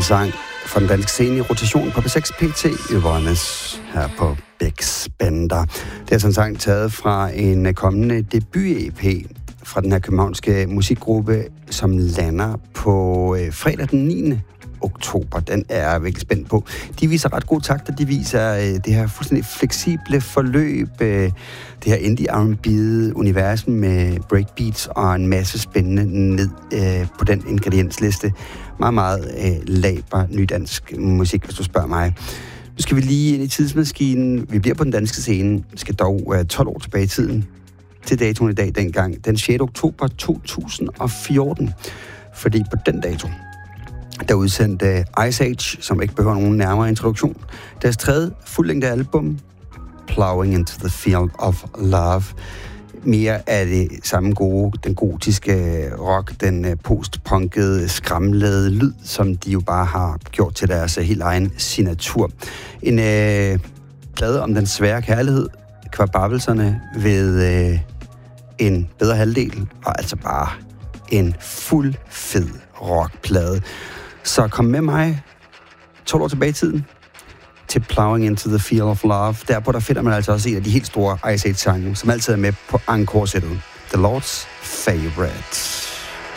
sang fra den danske scene i rotation på P6 PT Yvonnes her på Bix Bender. Det er sådan en sang taget fra en kommende debut-EP fra den her københavnske musikgruppe, som lander på fredag den 9. oktober. Den er jeg virkelig spændt på. De viser ret gode takter. De viser det her fuldstændig fleksible forløb, det her indie R&B-univers med breakbeats og en masse spændende ned på den ingrediensliste. Meget, meget laber nydansk musik, hvis du spørger mig. Nu skal vi lige ind i tidsmaskinen. Vi bliver på den danske scene. Vi skal dog 12 år tilbage i tiden til datoen i dag dengang. Den 6. oktober 2014. Fordi på den dato, der udsendte Ice Age, som ikke behøver nogen nærmere introduktion, deres tredje fuldlængde album, Plowing into the Field of Love. Mere af det samme gode, den gotiske rock, den postpunkede, skramlede lyd, som de jo bare har gjort til deres helt egen signatur. En plade om den svære kærlighed, kvababelserne ved en bedre halvdel, og altså bare en fuld fed rockplade. Så kom med mig 12 år tilbage i tiden til Plowing into the Field of Love. Derpå der finder man altså også en af de helt store Ice Age-sange, som altid er med på encore-sættet. The Lord's Favorite.